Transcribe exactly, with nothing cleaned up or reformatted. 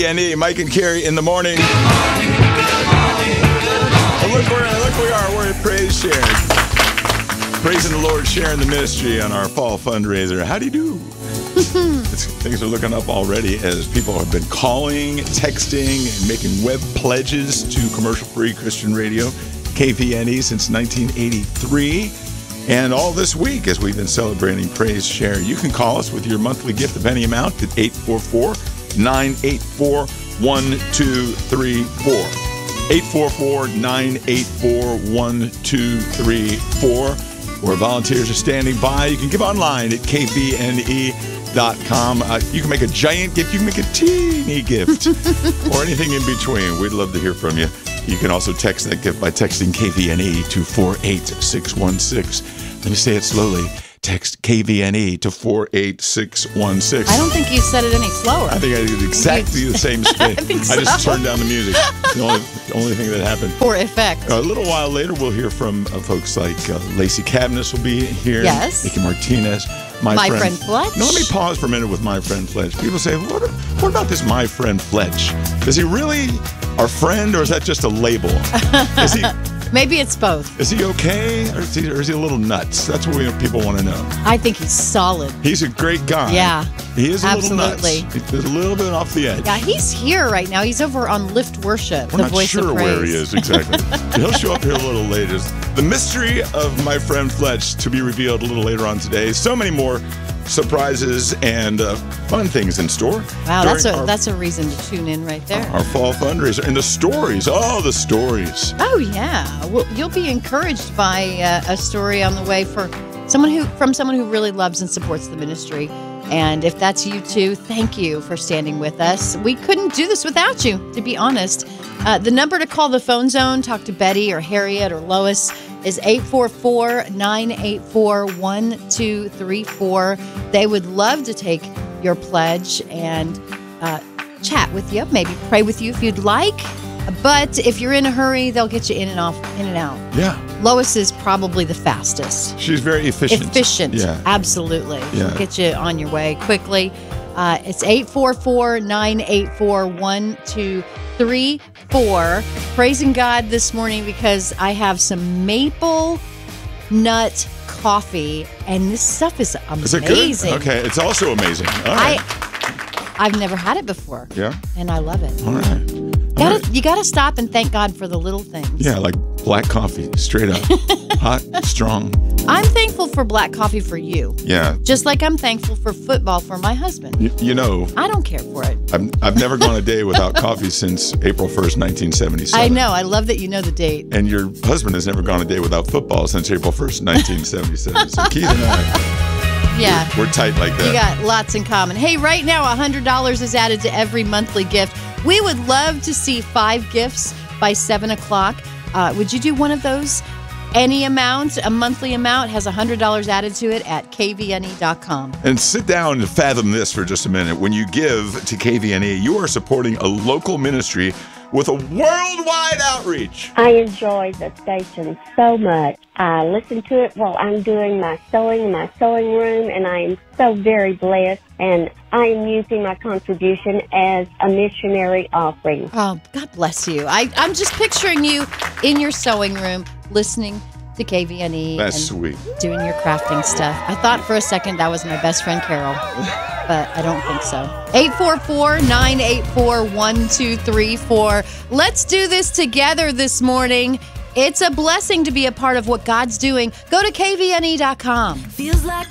V N E, Mike and Carrie in the morning. Good morning, good morning, good morning. Oh, look where look where we are. We're at Praise Share, praising the Lord, sharing the ministry on our fall fundraiser. How do you do? It's, things are looking up already as people have been calling, texting, and making web pledges to commercial-free Christian radio, K V N E, since nineteen eighty-three. And all this week, as we've been celebrating Praise Share, you can call us with your monthly gift of any amount at eight four four, nine eight four, one two three four. eight four four, nine eight four, one two three four. Where volunteers are standing by. You can give online at K V N E dot com. Uh, you can make a giant gift. You can make a teeny gift or anything in between. We'd love to hear from you. You can also text that gift by texting K V N E to four eight six one six. Let me say it slowly. Text K V N E to four eight six one six. I don't think you said it any slower. I think I did exactly the same thing. I think I just so. turned down the music. The only, the only thing that happened. For effect. A little while later, we'll hear from uh, folks like uh, Lacey Cabness will be here. Yes. Nikki Martinez. My, My friend, friend Fletch. Now, let me pause for a minute with my friend Fletch. People say, what, what about this my friend Fletch? Is he really our friend, or is that just a label? Is he... Maybe it's both. Is he okay, or is he, or is he a little nuts? That's what we, people want to know. I think he's solid. He's a great guy. Yeah. He is a absolutely. little nuts. He's a little bit off the edge. Yeah, he's here right now. He's over on Lift Worship, We're the not voice sure of praise. where he is exactly. He'll show up here a little later. The mystery of my friend Fletch to be revealed a little later on today. So many more surprises and uh, fun things in store. Wow, that's a our, that's a reason to tune in right there. Our fall fundraiser and the stories. Oh, the stories. Oh yeah, well, you'll be encouraged by uh, a story on the way for someone who from someone who really loves and supports the ministry. And if that's you too, thank you for standing with us. We couldn't do this without you, to be honest. Uh, the number to call the phone zone, talk to Betty or Harriet or Lois, is eight four four, nine eight four, one two three four. They would love to take your pledge and uh, chat with you, maybe pray with you if you'd like. But if you're in a hurry, they'll get you in and off, in and out. Yeah. Lois is probably the fastest. She's very efficient. Efficient. Yeah. Absolutely. Yeah. She'll get you on your way quickly. Uh, it's eight four four, nine eight four, one two three four. Praising God this morning because I have some maple nut coffee, and this stuff is amazing. Is it good? Okay, it's also amazing. All right. I, I've never had it before. Yeah. And I love it. All right. Gotta, All right. You got to stop and thank God for the little things. Yeah, like black coffee, straight up. Hot, strong. I'm thankful for black coffee for you. Yeah. Just like I'm thankful for football for my husband. You, you know, I don't care for it. I've, I've never gone a day without coffee since April first, nineteen seventy-seven. I know. I love that you know the date. And your husband has never gone a day without football since April first, nineteen seventy-seven. So Keith and I, Yeah. we're, we're tight like that. You got lots in common. Hey, right now, one hundred dollars is added to every monthly gift. We would love to see five gifts by seven o'clock. Uh, would you do one of those? Any amount, a monthly amount, has one hundred dollars added to it at K V N E dot com. And sit down and fathom this for just a minute. When you give to K V N E, you are supporting a local ministry with a worldwide outreach. I enjoy the station so much. I listen to it while I'm doing my sewing in my sewing room, and I am so very blessed. And I am using my contribution as a missionary offering. Oh, God bless you. I, I'm just picturing you in your sewing room listening to K V N E. That's and sweet. doing your crafting stuff. I thought for a second that was my best friend Carol, but I don't think so. eight four four, nine eight four, one two three four. Let's do this together this morning. It's a blessing to be a part of what God's doing. Go to K V N E dot com. Feels like